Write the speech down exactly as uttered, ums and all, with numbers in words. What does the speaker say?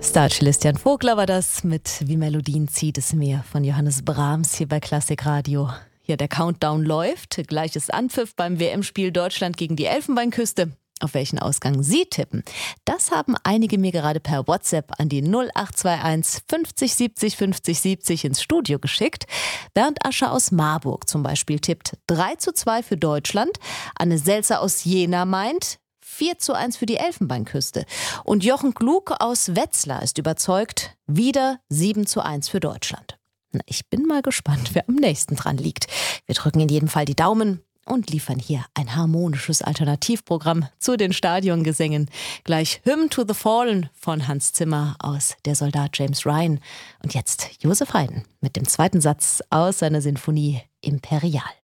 Starcellist Jan Vogler war das mit Wie Melodien zieht es mir von Johannes Brahms hier bei Klassik Radio. Hier der Countdown läuft. Gleiches Anpfiff beim W M-Spiel Deutschland gegen die Elfenbeinküste. Auf welchen Ausgang Sie tippen, das haben einige mir gerade per WhatsApp an die null acht zwei eins fünfzig siebzig fünfzig siebzig ins Studio geschickt. Bernd Ascher aus Marburg zum Beispiel tippt drei zu zwei für Deutschland. Anne Selzer aus Jena meint vier zu eins für die Elfenbeinküste. Und Jochen Klug aus Wetzlar ist überzeugt, wieder sieben zu eins für Deutschland. Na, ich bin mal gespannt, wer am nächsten dran liegt. Wir drücken in jedem Fall die Daumen und liefern hier ein harmonisches Alternativprogramm zu den Stadiongesängen. Gleich Hymn to the Fallen von Hans Zimmer aus Der Soldat James Ryan. Und jetzt Josef Haydn mit dem zweiten Satz aus seiner Sinfonie Imperial.